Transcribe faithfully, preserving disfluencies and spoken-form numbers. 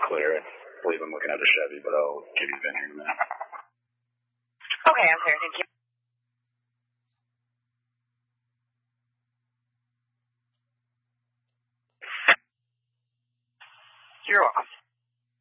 clear. I believe I'm looking at a Chevy, but I'll give you the VIN here in a minute. Okay, I'm clear. Thank you. You're welcome.